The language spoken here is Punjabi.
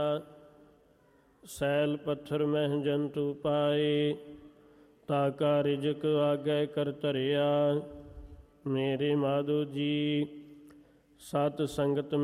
ਸੈਲ ਪੱਥਰ ਮਹਿ ਜੰਤੂ ਪਾਏ, ਤਾਕਾ ਰਿਜਕ ਆਗੈ ਕਰ ਧਰਿਆ। ਮੇਰੇ ਮਾਧੋ ਜੀ ਸਤ ਸੰਗਤ